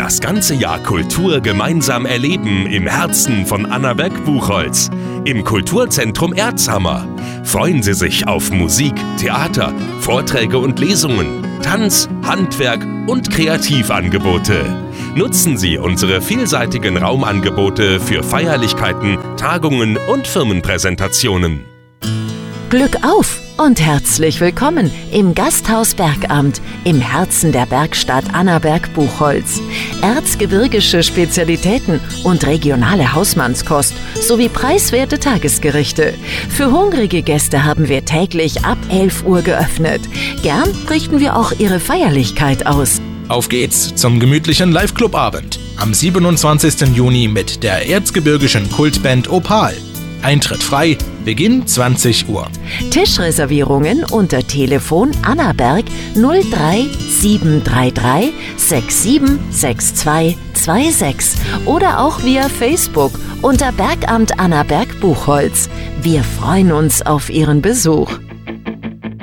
das ganze Jahr Kultur gemeinsam erleben im Herzen von Annaberg-Buchholz, im Kulturzentrum Erzhammer. Freuen Sie sich auf Musik, Theater, Vorträge und Lesungen, Tanz, Handwerk und Kreativangebote. Nutzen Sie unsere vielseitigen Raumangebote für Feierlichkeiten, Tagungen und Firmenpräsentationen. Glück auf und herzlich willkommen im Gasthaus Bergamt im Herzen der Bergstadt Annaberg-Buchholz. Erzgebirgische Spezialitäten und regionale Hausmannskost sowie preiswerte Tagesgerichte. Für hungrige Gäste haben wir täglich ab 11 Uhr geöffnet. Gern richten wir auch Ihre Feierlichkeit aus. Auf geht's zum gemütlichen Live-Club-Abend am 27. Juni mit der erzgebirgischen Kultband Opal. Eintritt frei, Beginn 20 Uhr. Tischreservierungen unter Telefon Annaberg 03733 676226 oder auch via Facebook unter Bergamt Annaberg Buchholz. Wir freuen uns auf Ihren Besuch.